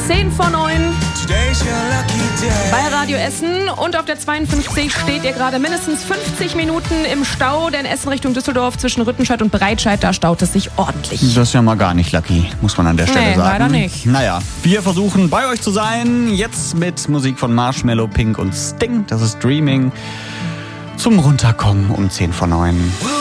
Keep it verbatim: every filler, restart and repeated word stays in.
zehn vor neun bei Radio Essen. Und auf der zweiundfünfzig steht ihr gerade mindestens fünfzig Minuten im Stau, denn Essen Richtung Düsseldorf zwischen Rüttenscheid und Breitscheid, da staut es sich ordentlich. Das ist ja mal gar nicht lucky, muss man an der Stelle nee, sagen. leider nicht. Naja, wir versuchen bei euch zu sein, jetzt mit Musik von Marshmello, Pink und Sting. Das ist Dreaming. Zum Runterkommen um zehn vor neun.